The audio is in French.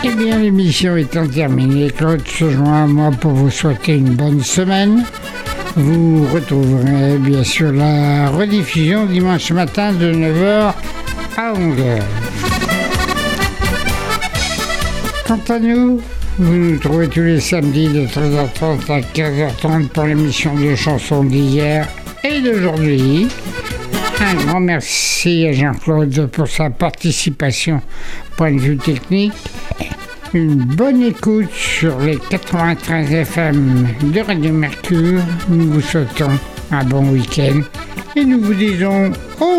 Eh bien, l'émission étant terminée, Claude se joint à moi pour vous souhaiter une bonne semaine. Vous retrouverez bien sûr la rediffusion dimanche matin de 9h à 11h. Quant à nous, vous nous trouvez tous les samedis de 13h30 à 15h30 pour l'émission de chansons d'hier et d'aujourd'hui. Un grand merci à Jean-Claude pour sa participation point de vue technique. Une bonne écoute sur les 93 FM de Radio Mercure. Nous vous souhaitons un bon week-end et nous vous disons au